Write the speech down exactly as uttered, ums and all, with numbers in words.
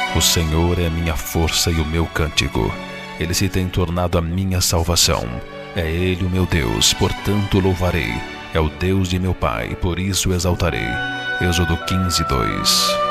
O Senhor é a minha força e o meu cântico. Ele se tem tornado a minha salvação. É Ele o meu Deus, portanto louvarei. É o Deus de meu Pai, por isso o exaltarei. Êxodo quinze, dois.